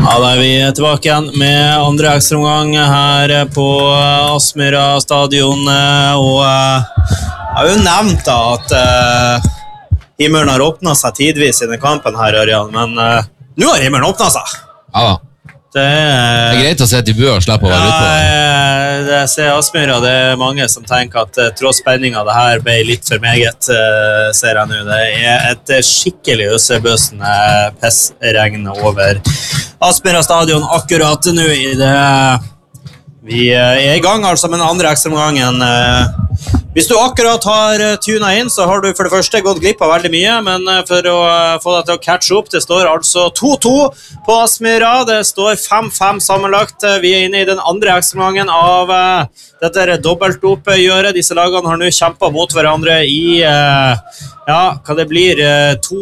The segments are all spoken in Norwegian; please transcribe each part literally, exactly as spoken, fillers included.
Ja, da er vi tilbake igjen med andre ekstraomgang her på Aspmyra stadion, og jeg har jo nevnt da at uh, himmelen har åpnet seg tidvis i den kampen her, Ørjan, men uh, nå har himmelen åpnet seg. Ja da. Det er, det er greit å se til bø og slippe å være ja, ute på. Det ser Aspmyra, det er mange som tenker at uh, tross spenningen det her ble litt for meget, uh, ser jeg nå. Det er et skikkelig øsebøsende pissregn over Aspmyra stadion akkurat nå i det. Vi uh, er i gang altså med den andre ekstraomgangen. Uh, Hvis du akkurat har tunet inn, så har du for det første gått glipp av veldig mye, men for å få deg til å catche opp, det står altså to to på Aspmyra, det står fem fem sammenlagt. Vi er inne i den andre ekstraomgangen av uh, dette dobbeltoppgjøret. Disse lagene har nå kjempet mot hverandre i, uh, ja, hva det blir, uh, to...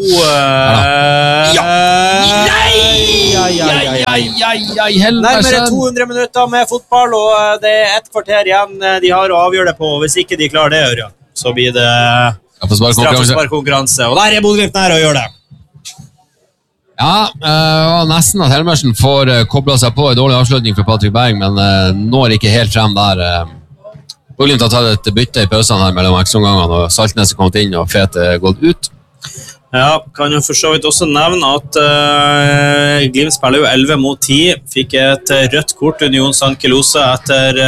Uh, ja. Nei! Ja, ja, ja, ja, ja, ja, ja, nærmere to hundre minutter med fotball, og det er et kvarter igjen de har å avgjøre det på. Hvis ikke de klarer det, Ørjan, så blir det straffesparkkonkurranse, og der er Bodø-Glimt nær å gjøre det. Ja, uh, nesten at Helmersen får uh, koblet seg på en dårlig avslutning for Patrick Berg, men uh, når ikke helt frem der. Uh, Bodø-Glimt har tatt et bytte i pausene her mellom ekstraomgangene, og Saltnes er kommet inn og Fete gått ut. Ja, kan jo for så vidt også nevne at uh, Glimt spiller jo elleve mot ti, fikk et rødt kort Union Sankelose etter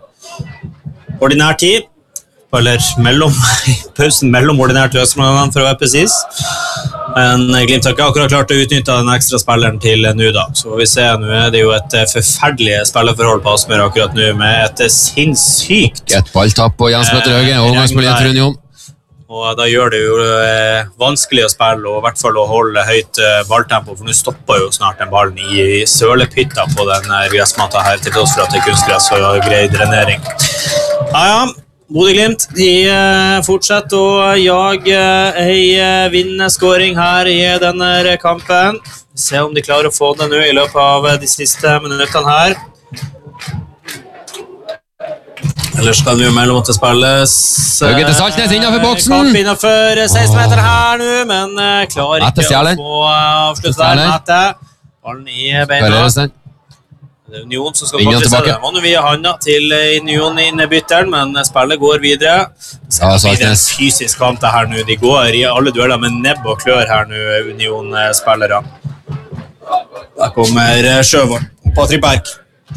uh, ordinær tid, eller mellom, pausen mellom ordinært og østmålene for å være precis. Men Glimt har ikke akkurat klart å utnytte den ekstra spilleren til nå da, så får vi se. Nå er det jo et forferdelig spillerforhold på Aspmyra akkurat nå, med et sinnssykt et balltapp på Jens Petter Høge, overgangsspiller for Union. Og da gjør det jo eh, vanskelig å spille, og i hvert fall å holde høyt eh, balltempo, for nå stopper jo snart den ballen i, i sølepytta på den eh, gressmatta her, til tross for at det er kunstgress og grei drenering. Ja, ja, Bodø-Glimt, de eh, fortsetter å jage eh, en vinneskåring her i denne kampen. Se om de klarer å få det nå i løpet av de siste minuttene her. Ellers kan vi jo mellom til spilles. Høge til Saltnes innenfor boksen. Kamp innenfor seksten meter her nå, men uh, klarer ikke å få avslutte der med Mette. Ballen i beina. Det er Union som skal komme til seg. Det var nå via handa til Union innebytteren, men spillet går videre. Så det blir en fysisk kamp det her nå. De går i alle dueller med nebb og klør her nå, Union-spillere. Der kommer Sjøvold. Patrick Berg.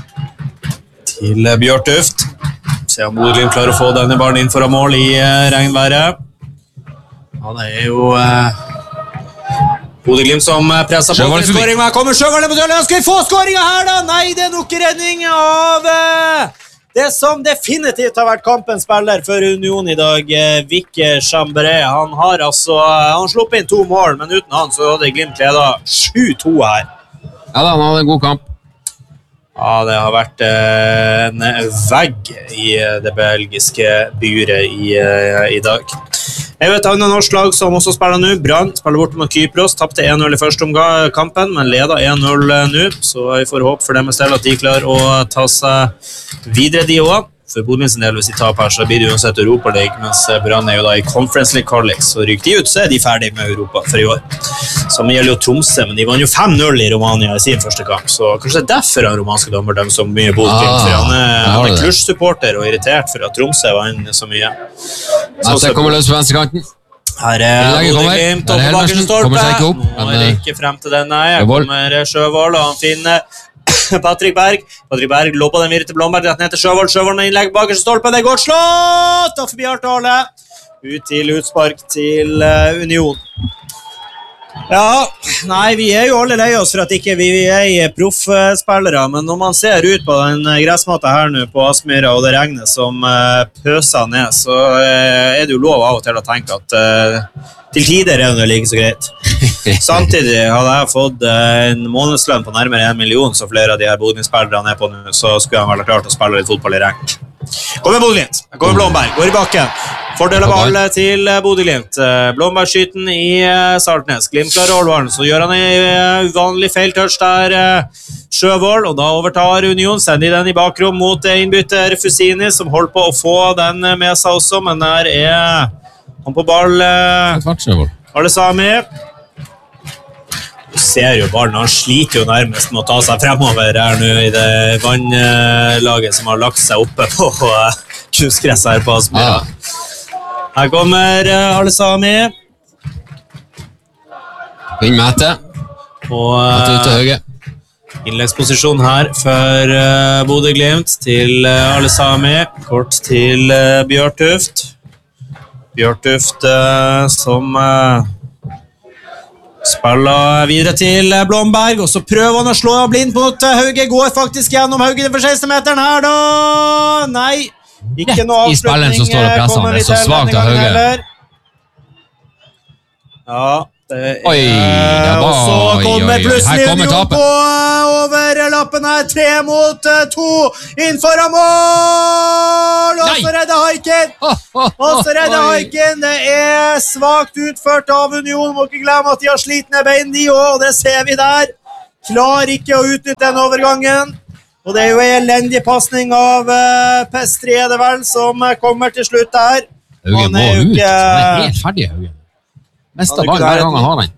Til Bjørtuft. Se om Bodø-Glimt klarer å få denne ballen inn foran mål i uh, regnværet. Ja, det er jo uh, Bodø-Glimt som presser på til skåring. Her kommer Sjøvold på døren. Skal vi få skåringen her da? Nei, det er nok redning av uh, det som definitivt har vært kampens spiller for Union i dag, uh, Vicky Chambéré. Han har altså, uh, han sluppet inn to mål, men uten han så hadde Glimt ledet sju to her. Ja da, han hadde en god kamp. Ja, det har vært eh, en vegg i det belgiske byret i, eh, i dag. Jeg vet annet norsk lag som også spiller nå. Brann spiller bort mot Kypros, tappte en null i første omgang kampen, men leder en null nå, så vi får håpe for dem i stedet at de klarer å ta seg videre de også. For Bodø-Glimt sin del, hvis de tar her, så blir det uansett Europa League, mens Brann er jo da i Conference League Qualifier, så ryker de ut, så er de ferdige med Europa for i år. Som gjelder jo Tromsø, men de vant jo fem null i Romania i sin første kamp, så kanskje det er derfor han romanske dommer dem så mye Bodø-Glimt, for han er, ah, han er klush-supporter og irritert for at Tromsø vant så mye. Så det kommer løs på venstrekanten. Her er Bodø-Glimt oppe på bakerste stolpe. Nå er det ikke frem til den, nei. Her kommer Sjøvold, og han finner Patrick Berg. Patrick Berg lå på den videre til Blomberg, rett ned til Sjøvold. Sjøvold med innlegg bakerste stolpe. Det er godt slått! Og forbi Artale. Ut til utspark til uh, Union. Ja, nei, vi er jo alle lei oss for at ikke vi er proffspillere, men når man ser ut på den gressmatta her nå på Aspmyra og det regnet som uh, pøser ned, så uh, er det jo lov av og til å tenke at uh, til tider er det like så greit. Samtidig hadde jeg fått en månedslønn på nærmere en million, så flere av de her Bodø-Glimt-spillerne er på nå, så skulle han vel ha klart å spille litt fotball i regn. Kommer Bodø-Glimt, kommer Blomberg, går i bakken. Fordel av ball til Bodø-Glimt. Blomberg skyten i Saltnes. Glimt klarer Olvaren, så gjør han en uvanlig feiltouch der Sjøvold, og da overtar Union, sender den i bakrom mot innbytter Fusini, som holder på å få den med seg også, men der er han på ball. Alle Sami. ser jo ballen, han sliter jo nærmest med å ta seg fremover her nå i det vannlaget som har lagt seg oppe på kunstgress her på Aspmyra. Her kommer Al-Sami. Inn Mette. Og Mette ut til høyre. Innleggsposisjon her for uh, Bodø Glimt til uh, Al-Sami. Kort til uh, Bjørtuft. Bjørtuft uh, som... Uh, Spiller videre til Blomberg, og så prøver han å slå av blind på noe. Hauge går faktisk gjennom Hauge for seksten-meteren her da. Nei, ikke noe avslutning. I spilleren som står og presser han, det er så svagt av Hauge. Ja, det er... Oi, det var... Og så kommer plutselig Union på over lappen her. Tre mot to. Innenfor av mål! Og så redder Haiken. Og så redder Haiken. Det er svagt utført av Union. Må ikke glemme at de har slitne bein de også, og det ser vi der. Klarer ikke å utnytte den overgangen. Og det er jo en elendig passning av uh, Pestri, er det vel, som kommer til slutt der. Haugen må ut. Han er helt ferdig, Haugen. Mest av ball hver gang han har den.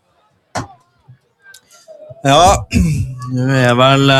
Ja, nå er vel...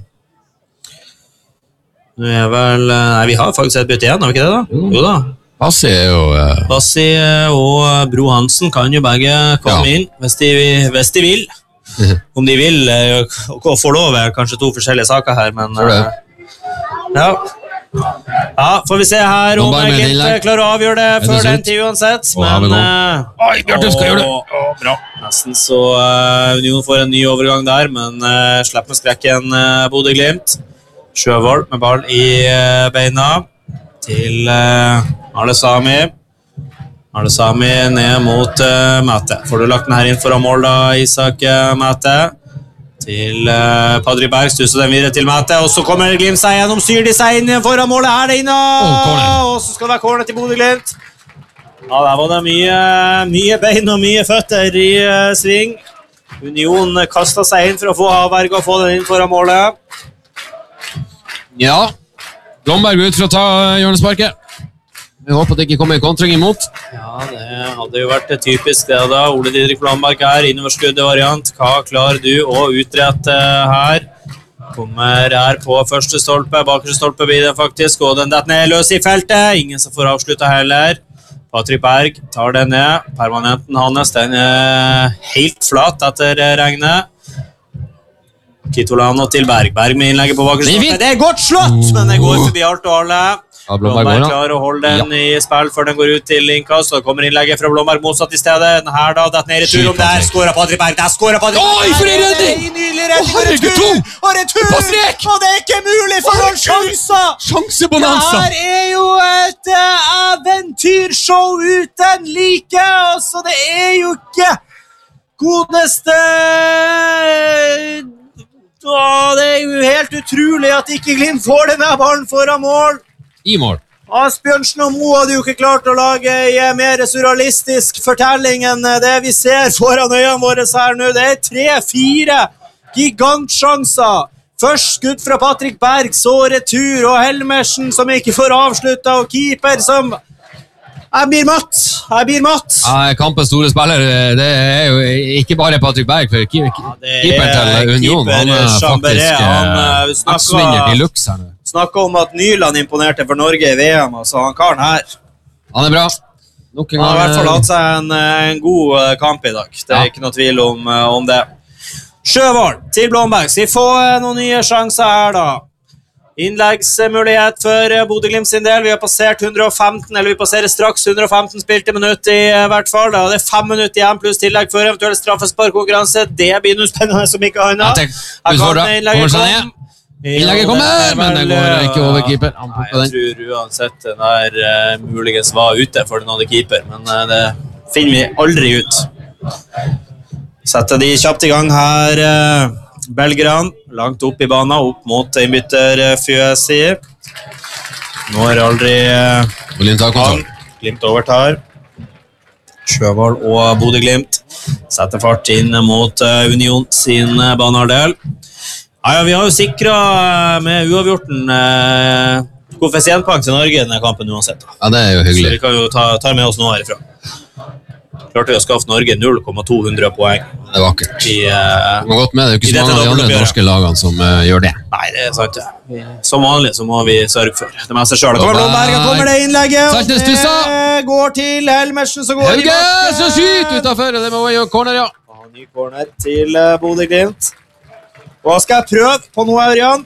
Nå er vel... Nei, vi har faktisk et bytte igjen, har vi ikke det da? Jo, jo da. Bassi er jo... Uh... Bassi og Bro Hansen kan jo begge komme ja. inn, hvis de, hvis de vil. Om de vil, og får lov, er kanskje to forskjellige saker her, men... Uh, ja. Ja, får vi se her om Glimt klarer å avgjøre det før den tid uansett, men uh, Oi, Bjørtuft skal gjøre det. Å, bra. Nesten så uh, Union får en ny overgang der, men uh, slipper med skrekken uh, Bodø Glimt. Sjøvold med ball i uh, beina til uh, Al-Sami. Al-Sami ned mot uh, Mette. Får du lagt den her inn foran mål da, Isak uh, Mette? Til uh, Padri Berg, stuser den videre til Mette, og så kommer Glimt seg gjennom, syr de seg inn foran målet her, det inne, oh, og så skal det være corner til Bodø Glimt. Ja, der var det mye, mye bein og mye føtter i uh, sving. Union kastet seg inn for å få avverget og få den inn foran målet. Ja, Blomberg ut for å ta hjørnesparket. Jeg håper at det ikke kommer en kontring imot. Ja, det hadde jo vært det typisk det da. Ole Didrik Blomberg her, innoverskuddet variant. Hva klarer du å utrette her? Kommer her på første stolpe, bakre stolpe blir det faktisk, og den detter ned løs i feltet. Ingen som får avsluttet heller. Patrik Berg tar den ned. Permanenten hans, den er helt flat etter regnet. Kitolano til Berg. Berg med innlegget på bakre stolpe. Det er godt slått, men det går forbi alt og alle. Ja, Blomberg klarer å holde den ja. i spill før den går ut til innkast, og kommer innlegget fra Blomberg motsatt i stedet. Den her da, dett ned i retur, om der skårer Patrik Berg, der skårer Patrik Berg. Oi, for en redning! Nydelig redning, og retur, og retur, og det er ikke mulig for noen sjanser. Sjansebonanza. Det her er jo et uh, eventyrshow uten like, altså det er jo ikke godeste... Åh, det er jo helt utrolig at ikke Glimt får denne ballen foran mål. I mål. Asbjørnsen og Mo hadde jo ikke klart å lage en mer surrealistisk fortelling enn det vi ser foran øynene våre her nå. Det er tre-fire gigantsjanser. Først skudd fra Patrik Berg, så retur, og Helmersen som ikke får avsluttet, og keeper som... Jeg blir matt, jeg blir matt. Ja, kampens store spiller, det er jo ikke bare Patrik Berg, for keeper til Union. Han er faktisk matchvinner til Lux her nå. Snakker om at Nyland imponerte for Norge i V M, altså han karen her. Han er bra. Nok en han har i hvert fall hatt seg en, en god kamp i dag. Det er ja. ikke noe tvil om, om det. Sjøvold til Blomberg. Skal vi få noen nye sjanser her da? Innleggsmulighet for Bodø Glimt sin del. Vi har passert hundre og femten, eller vi passerer straks hundre og femten spilte minutter i hvert fall. Da. Det er fem minutter igjen pluss tillegg for eventuell straffesparkkonkurranse. Det blir noe spennende som ikke har enda. Her kan innlegget komme. Innlegget kommer, men det går ikke over keeper. Nei, jeg tror uansett den der uh, muligens var ute for den hadde keeper, men uh, det finner vi aldri ut. Setter de kjapt i gang her, uh, belgerne, langt opp i banen, opp mot innbytter uh, Fjøsi. Nå er det aldri uh, han. Glimt overtar. Sjøvold og Bodø Glimt setter fart inn mot uh, Union sin uh, banehalvdel. Ja, ja, vi har jo sikret med uavgjorten eh, koeffisientpoeng til Norge i denne kampen uansett. Da. Ja, det er jo hyggelig. Så vi kan jo ta, ta med oss noe herifra. klarte vi å skaffe Norge null komma to hundre poeng. Det er vakkert. I, uh, det, godt med. Det er jo ikke så mange av de andre norske lagene som uh, gjør det. Nei, det er sant. Vi, som vanlig så må vi sørge for det meste selv. Kommer Blomberg, kommer det innlegget. Saltnes Tussa. Det går til Helmersen, så går Hauge, så skyt utenfor. Det må være corner, ja. Ny corner til uh, Bodø-Glimt. Hva skal jeg prøve på noe, Ørjan?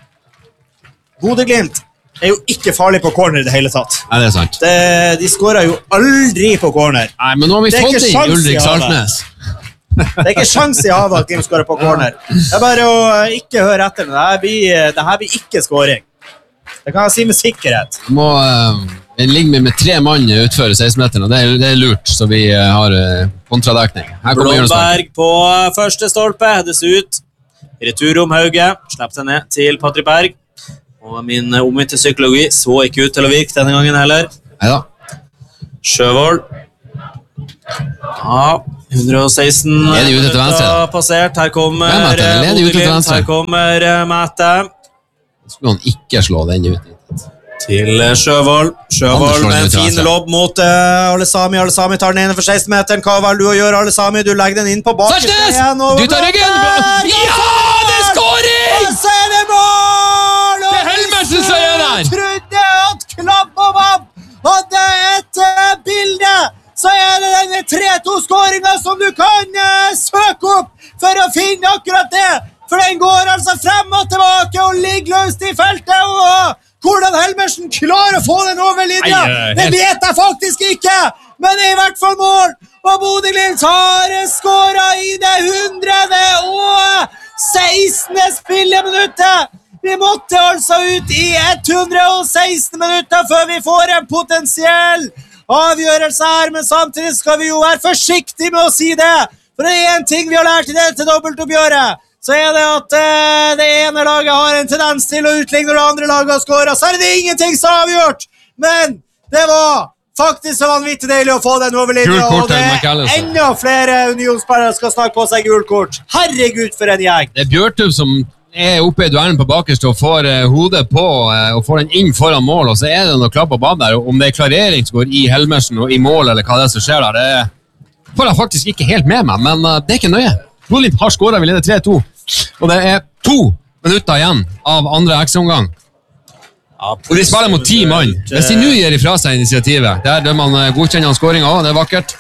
Bodø-Glimt er jo ikke farlig på corner i det hele tatt. Nei, det er sant. Det, de skårer jo aldri på corner. Nei, men nå har vi fått inn Ulrik Saltnes. Det er ikke sjans i havet at Glimt skårer på corner. Det er bare å ikke høre etter. Det her blir, det her blir ikke skåring. Det kan jeg si med sikkerhet. Vi må uh, ligge med, med tre mann utføre seksten-meterne. Det, det er lurt, så vi uh, har uh, kontradekning. Blomberg på første stolpe, hedes ut. Returom Hauge, slipper seg ned til Patrick Berg. Og min omvendte psykologi så ikke ut til å virke denne gangen heller. Neida. Sjøvold. Ja, hundre og seksten Leder ut etter venstre. Passert. Her kommer Mette, leder ut etter venstre. Her kommer Mette. Skulle han ikke slå den ut? Til Sjøvold. Sjøvold med en fin lobb mot uh, Alesami. Alesami tar den inn for seksten-meteren. Hva vil du å gjøre, Alesami? Du legger den inn på bak. Saltnes! Du tar ryggen! Ja, det er skåring! Og så er det mål! Det er Helmersen som gjør der! Jeg trodde at Klabbobab hadde et uh, bilde. Så er det denne tre to-skåringen som du kan uh, søke opp for å finne akkurat det. For den går altså frem og tilbake og ligger løst i feltet. Og hvordan Helmersen klarer å få den over linja, det vet jeg faktisk ikke. Men det er i hvert fall mål. Og Bodø-Glimt har skåret i det hundrede og sekstende spilleminuttet. Vi måtte altså ut i hundre og seksten minutter før vi får en potensiell avgjørelse her. Men samtidig skal vi jo være forsiktige med å si det. For det er en ting vi har lært i dette dobbeltoppgjøret. Så er det at uh, det ene laget har en tendens til å utligne når det andre laget har skåret. Så er det ingenting som har avgjort. Men det var faktisk så vanvittig deilig å få den overlinja. Og det er enda flere unionsspillere skal snakke på seg gulkort. Herregud for en gjeng. Det er Bjørtub som er oppe i duellen på bakerst og får uh, hodet på uh, og får den inn foran mål. Og så er det noe klapp på banen der. Om det er klarering som går i Helmersen og i mål eller hva det er som skjer der, det får jeg faktisk ikke helt med meg. Men uh, det er ikke nøye. Bodø-Glimt har skåret, vi leder tre to. Og det er to minutter igjen av andre ekstraomgang. Ja, og de spiller mot ti mann. Hvis de nå gir ifra seg initiativet, der dør man godkjenner skåringen også, det er vakkert.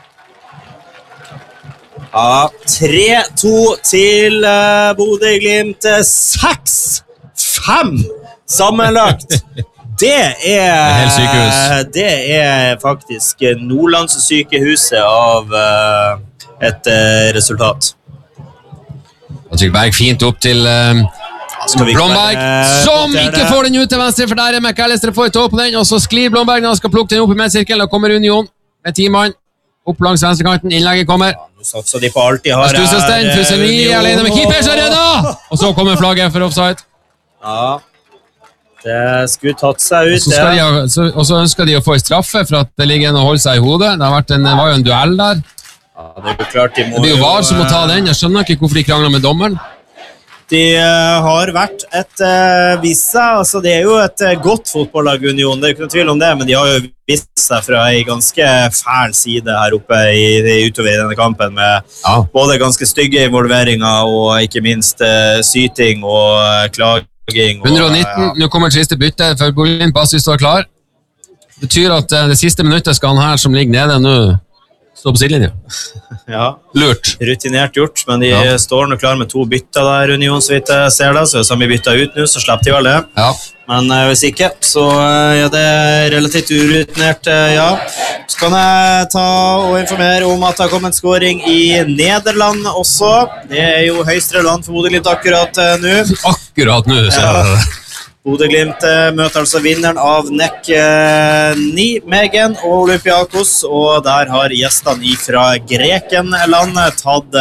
Ja, tre to til uh, Bodø-Glimt, seks fem sammenlagt. Det er, helt sykehus. Det er faktisk Nordlandssykehuset av uh, et uh, resultat. Patrick Berg fint opp til uh, Blomberg, som ikke får den ut til venstre, for der er McAllister får et tå på den, og så sklir Blomberg når han skal plukke den opp i medsirkelen, og kommer Union med ti mann opp langs venstrekanten, innlegget kommer. Ja, så de på alltid har Stusesten, Fuseli, alene med keeper, så redda! Og så kommer flagget for offside. Ja, det skulle tatt seg ut. Og så, de ha, så, og så ønsker de å få en straffe for at det ligger en å holde seg i hodet. Det har vært en, var jo en duell der. Ja, det er jo klart de må det blir jo var som må ta den. Jeg skjønner ikke hvorfor de krangler med dommeren. De uh, har vært et uh, vist seg, altså det er jo et uh, godt fotballag Union, det er ikke noe tvil om det, men de har jo vist seg fra en ganske fæl side her oppe i, i, utover i denne kampen, med ja. både ganske stygge involveringer og ikke minst uh, syting og uh, klaging. Og, hundre og nitten, uh, nå kommer det siste bytte, for Bolin Bassi står klar. Det betyr at uh, det siste minuttet skal han her som ligger nede nå stå på sidelinja. Ja, lurt. Rutinert gjort, men de ja. står nå klar med to bytter der, Union, så vidt jeg ser det, så hvis de bytter ut nå, så slipper de vel det. Ja. Men uh, hvis ikke, så uh, ja, det er relativt urutinert, uh, ja. Så kan jeg ta og informere om at det har kommet en scoring i Nederland også. Det er jo høyst relevant for Bodø-Glimt akkurat uh, nå. Akkurat nå, så ja. Bodø-Glimt møter altså vinneren av N E C ni, Megen og Olympiakos, og der har gjestene fra Grekenland tatt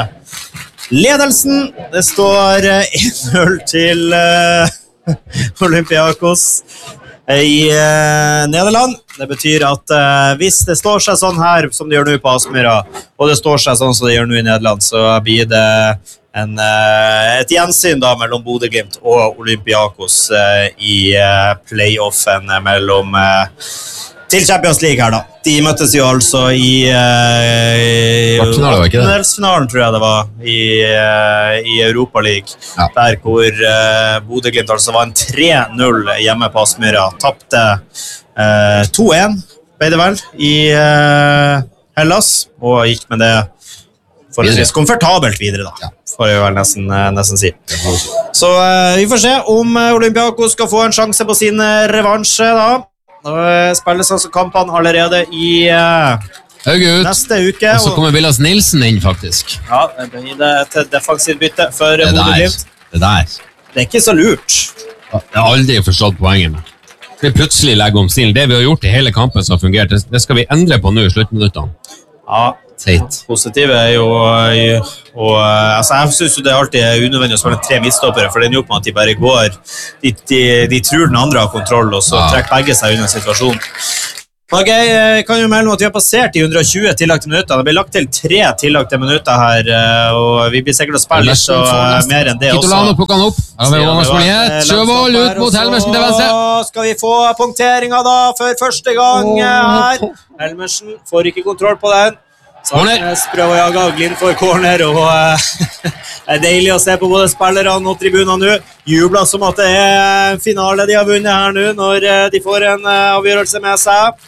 ledelsen. Det står én null til Olympiakos i Nederland. Det betyr at hvis det står seg sånn her som det gjør nå på Aspmyra, og det står seg sånn som det gjør nå i Nederland, så blir det En, uh, et gjensyn da mellom Bodø-Glimt og Olympiakos uh, i uh, playoffen mellom uh, til Champions League her da. De møttes jo altså i åttendedelsfinalen, tror jeg det var, i, uh, i Europa League, ja. Der hvor uh, Bodø-Glimt altså var en tre null hjemme på Aspmyra. Tappte uh, to en, ble det vel, i uh, Hellas, og gikk med det forholdsvis komfortabelt videre da, ja. Får jeg vel nesten, nesten si. Så uh, vi får se om Olympiakos skal få en sjanse på sin revansje da. Nå spilles altså kampene allerede i uh, neste uke. Og så kommer Vilas Nilsen inn faktisk. Ja, det blir det et defensivt bytte for Bodø-Glimt. Det der. Det er ikke så lurt. Jeg har aldri forstått poenget med. Vi plutselig legger om stilen. Det vi har gjort i hele kampen som har fungert, det skal vi endre på nå i sluttminuttene. Ja, positive er jo og, altså jeg synes jo det alltid er unødvendig å spille tre midtstoppere, for det er jo på at de bare går de, de, de tror den andre har kontroll, og så ja. Trekker begge seg under situasjonen. Ok, jeg kan jo melde om at vi har passert i hundre og tjue tillagte minutter. Det blir lagt til tre tillagte minutter her, og vi blir sikkert å spille litt så mer enn det også. Kitolano plukker han opp. Her har vi overgangsmulighet. Sjøvold ut mot Helmersen til venstre. Skal vi få punkteringen da, for første gang her. Helmersen får ikke kontroll på den. Sarnes prøver å jage, Glimt får corner, og uh, det er deilig å se på både spillerne og tribunene nå. Jubler som at det er en finale de har vunnet her nå, når uh, de får en uh, avgjørelse med seg.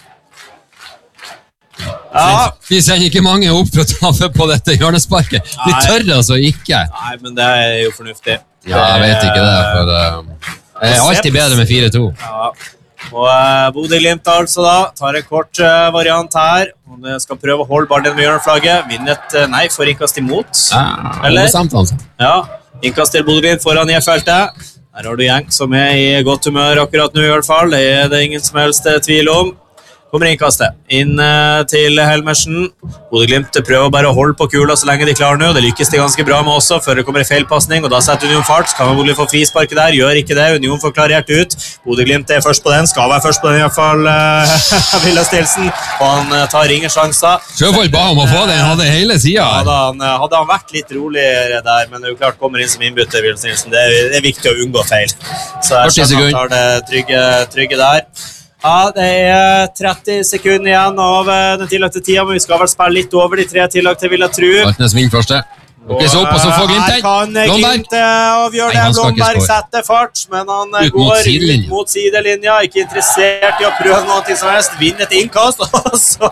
Ja. Vi sender ikke mange opp for å ta på dette hjørnesparket. De tør altså ikke. Nei, men det er jo fornuftig. Ja, jeg vet ikke det, for uh, det er alltid bedre med fire to. Ja. Og uh, Bodø-Glimt altså da tar en kort uh, variant her, og det skal prøve å holde ballen med hjørneflagget. Vinnet, uh, nei, får innkast imot. Ja, eller? Samt, altså. Ja, innkast til Bodø-Glimt foran i feltet. Her har du gjeng som er i godt humør akkurat nå i hvert fall. Det er det ingen som helst tvil om. Kommer innkastet inn uh, til Helmersen. Bodø-Glimt prøver bare å holde på kula så lenge de klarer nå. Det lykkes de ganske bra med også, før det kommer en feilpassning, og da setter Union fart. Kan man Bodø få frisparket der? Gjør ikke det. Union får klarert ut. Bodø-Glimt er først på den. Skal være først på den i hvert fall. Uh, Vilas Nilsen. Og han uh, tar ingen sjanser. Sjøvold ba om å få den. Han hadde hele siden. Ja, da, han, uh, hadde han vært litt roligere der, men det er jo klart kommer inn som innbytter, Vilas Nilsen. Det er, det er viktig å unngå feil. Så jeg skjønner han tar det trygge, trygge der. Ja, det er tretti sekunder igjen av den tillagte tida, men vi skal vel spille litt over de tre tillagte, vil jeg tro. Altnes vinner første. Ok, så opp, og så får Glimt den. Her kan Glimt avgjøre det. Blomberg setter fart, men han ut går sidelinja. Ut mot sidelinja. Ikke interessert i å prøve noe til som helst. Vinner et innkast, og så...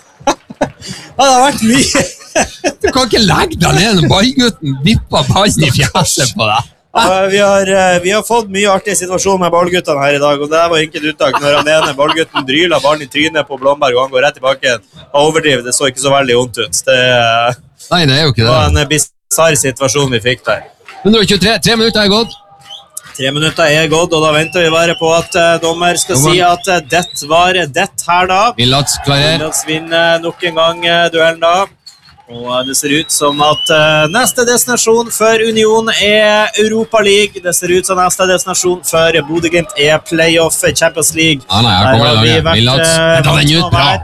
Det har vært mye. Du kan ikke legge deg ned når ballgutten vipper ballen i fjerset på deg. Ja, vi, har, vi har fått mye artige situasjoner med ballguttene her i dag, og det var ikke et uttak når han ene ballgutten dryler ballen i trynet på Blomberg, og han går rett i bakken. Han overdriver, det så ikke så veldig ondt ut. Det, Nei, det er jo ikke det. Det var en bizarr situasjon vi fikk der. hundre og tjuetre, tre minutter er gått. Tre minutter er gått, og da venter vi bare på at uh, dommer skal dommer. si at uh, det var det her da. Villats klarer. Villats vinner nok en gang uh, duellen da. Og det ser ut som at uh, neste destinasjon for Union er Europa League. Det ser ut som neste destinasjon for Bodø-Glimt er Playoff Champions League. Ah, nei, her kommer det lange. Villats, ta den ut, bra.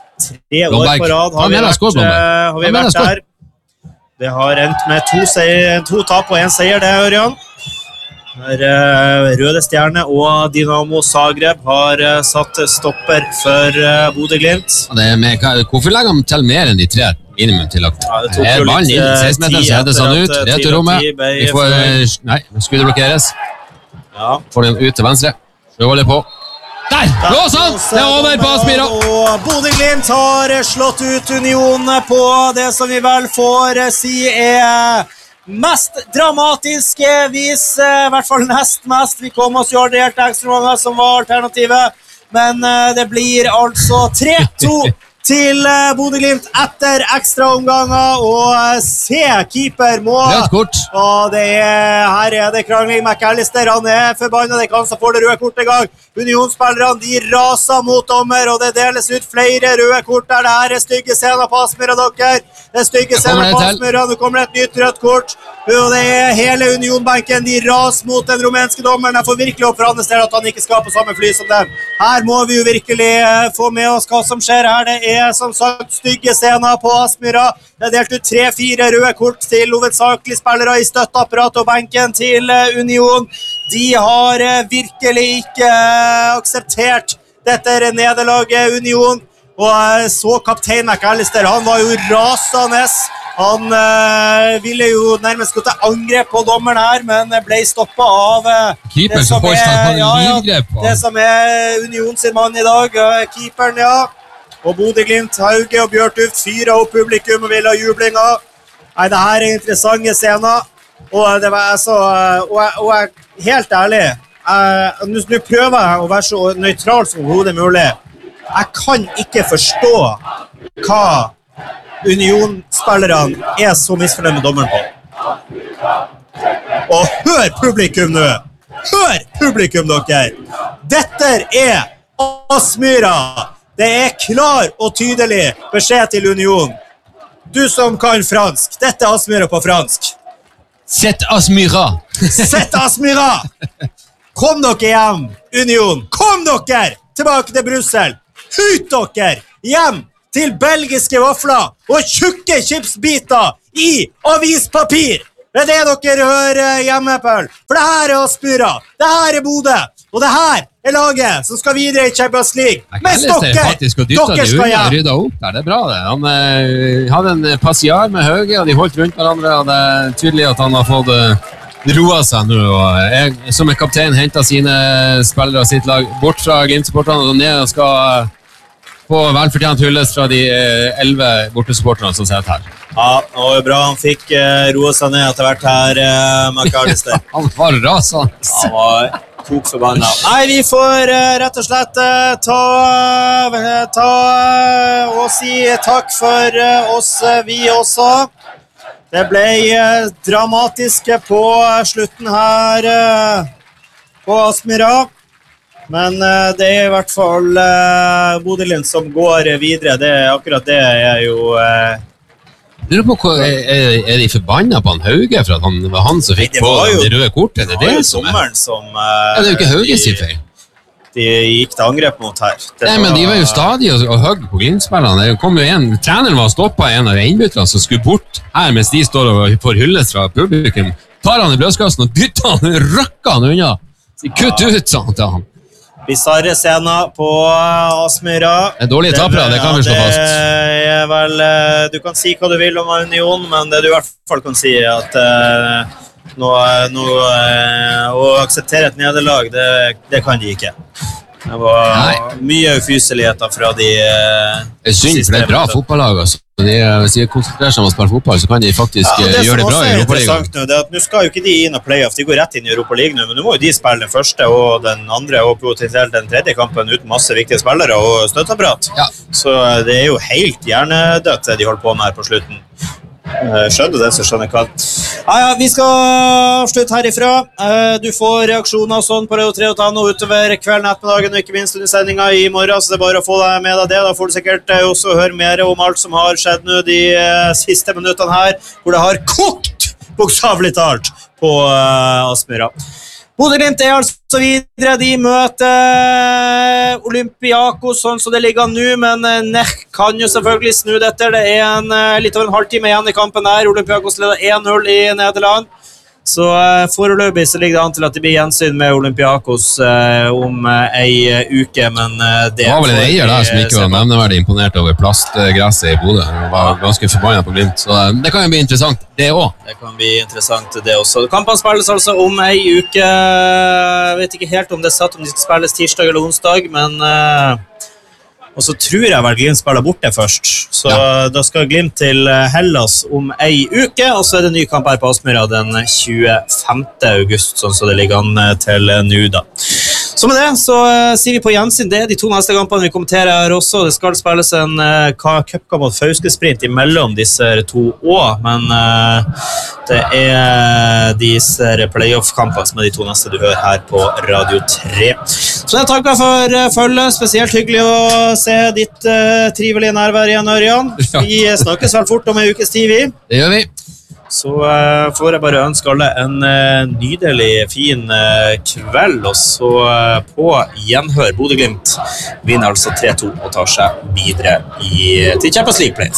Tre år på rad har vi vært, uh, har vi vært der. Det har endt med to, seier, to tap og en seier, det, Ørjan. Her, uh, Røde Stjerne og Dynamo Zagreb har uh, satt stopper for uh, Bodø-Glimt. Hvorfor legger de til mer enn de tre minimum tillagt? Ja, det tok jo litt uh, seksten meter, så heter sånn ut, rett i rommet. Vi får, uh, nei, skuddet blokkeres. Ja. Får den ut til venstre. Vi holder på. Der! Lås han! Det er over på Aspmyra. Og Bodø-Glimt har slått ut Union på det som vi vel får si er mest dramatiske vis, i hvert fall nest mest. Vi kom oss jo aldri helt ekstra mange som var alternativet, men det blir altså tre to til Bodø-Glimt etter ekstra omganger, og se, keeper må... Rødt kort. Og det er, her er det krangling. McAllister, han er forbannet, det kan så få det røde kort en gang. Unionsspillerne, de raser mot dommer, og det deles ut flere røde kort der. Det her er stygge scener på Aspmyra, dere. Det er stygge scener på Aspmyra, nå kommer det et nytt rødt kort. Og det er hele Union-benken, de raser mot den rumenske dommeren. Jeg får virkelig opp for hans del at han ikke skal på samme fly som dem. Her må vi jo virkelig få med oss hva som skjer her. Det er som sagt stygge scener på Aspmyra. Det er delt ut tre-fire røde kort til hovedsakelig spillere i støtteapparat og benken til Union. De har virkelig ikke akseptert Dette er nederlaget Union, og jeg så kaptein McAllister, han var jo rasende. Han uh, ville jo nærmest gå til angrep på dommeren her, men ble stoppet av uh, keeper som er, ja, ja, det som er Union sin mann i dag, uh, keeperen, ja. Og Bodø Glimt, Hauge og Bjørtuft fyrer opp publikum og vil ha jublinger. Nei, det her er interessante scener, og det var altså, uh, og, jeg, og jeg, helt ærlig, uh, nå prøver jeg å være så nøytral som hodet mulig. Jeg kan ikke forstå hva Union-spillerne er så misfornøyd med dommeren på. Og hør publikum nå! Hør publikum, dere! Dette er Aspmyra! Det er klar og tydelig beskjed til Union. Du som kan fransk, dette er Aspmyra på fransk. Sett Aspmyra! Sett Aspmyra! Kom dere hjem, Union! Kom dere tilbake til Brussel! Ut dere hjem! Til belgiske vafler og tjukke chipsbiter i avispapir. Det er det dere hører hjemme, Pøl. For det her er Aspmyra, det her er Bodø, og det her er laget som skal videre i Champions League. Mens dere, dere skal hjem. Rydda opp der, det er bra det. Han eh, hadde en passiar med Hauge, og de holdt rundt hverandre, og det er tydelig at han har fått eh, roa seg nå. Og jeg, som en kaptein, hentet sine spillere og sitt lag bort fra Glimt-supporterne og ned og skal på velfortjent hyllest fra de elleve bortesupporterne som sitter her. Ja, det var bra. Han fikk uh, roa seg ned etter hvert her, uh, McAllister. Han var rasende. Han var kokforbannet. Nei, vi får uh, rett og slett uh, ta, uh, ta uh, og si takk for uh, oss, uh, vi også. Det ble uh, dramatisk på slutten her uh, på Aspmyra. Men uh, det er i hvert fall uh, Bodø Glimt som går videre. Det er akkurat det er jo uh... Lurer på hva, er, er de forbannet på han Hauge for at han var han som fikk på jo, det røde kortet? Det, det, det, som er. Som, uh, ja, det er jo ikke Hauge sin feil. De gikk til angrep mot her. Det Nei, var, men de var jo stadig og, og høgg på Glimt-spillerne. Det kom jo en, treneren var stoppet en av innbytterne som skulle bort her mens de står og får hyllest fra publikum. Tar han i brødskassen og dytter han, røkker han unna. Så kutt ut, sa han til han. Bizarre scener på Aspmyra. Det er dårlige tapere, det kan vi slå fast. Det er vel, du kan si hva du vil om Union, men det du i hvert fall kan si er at uh, nå, nå, uh, å akseptere et nederlag, det, det kan de ikke. Det var Nei. Mye ufyseligheter fra de uh, Det er synd, for det er bra fotballag, altså. De, hvis de konsentrerer seg om å spille fotball, så kan de faktisk ja, gjøre det bra i Europa League. Nå, det er at nå skal jo ikke de inn og playoff, de går rett inn i Europa League nå, men nå må jo de spille den første og den andre og potensielt den tredje kampen uten masse viktige spillere og støtteapparat. Ja. Så det er jo helt hjernedødt det de holder på med her på slutten. Skjønner det, så skjønner jeg hva. Ja, ja, vi skal avslutte herifra. Du får reaksjoner og sånn på Radio tre og nå utover kvelden, ettermiddagen og ikke minst under sendingen i morgen, så det er bare å få deg med deg det. Da får du sikkert også høre mer om alt som har skjedd nå de siste minuttene her, hvor det har kokt, bokstavelig talt, på Aspmyra. Bodø Glimt er altså videre, de møter Olympiakos sånn som det ligger nå, men Nech kan jo selvfølgelig snu dette. Det er en, litt over en halvtime igjen i kampen her. Olympiakos leder én null i Nederland. Så uh, foreløpig så ligger det an til at det blir gjensyn med Olympiakos uh, om uh, ei uke, men uh, det... Det var vel en eier der som ikke var nevneverdig imponert over plastgresset i Bodø. Han var ganske forbannet på Glimt, så uh, det kan jo bli interessant, det også. Det kan bli interessant, det også. Kampen spilles altså om ei uke. Jeg vet ikke helt om det er satt om de skal spilles tirsdag eller onsdag, men... Uh, Og så tror jeg vel Glimt spiller borte først. Så ja. Da skal Glimt til Hellas om ei uke, og så er det ny kamp her på Aspmyra den tjuefemte august, sånn som det ligger an til nå da. Så med det så uh, sier vi på gjensyn. Det er de to neste kampene vi kommenterer her også. Det skal spilles en uh, cupkamp mot Fauske-sprint imellom disse to også, men uh, det er disse playoff-kampene som er de to neste du hører her på Radio tre. Så jeg takker for uh, følget. Spesielt hyggelig å se ditt uh, trivelige nærvær igjen, Ørjan. Vi snakkes vel fort om en ukes tid, vi. Det gjør vi. Så uh, får jeg bare ønske alle en uh, nydelig, fin uh, kveld, og så uh, på gjenhør. Bodø Glimt vinner altså tre to og tar seg videre i, til Champions League Play.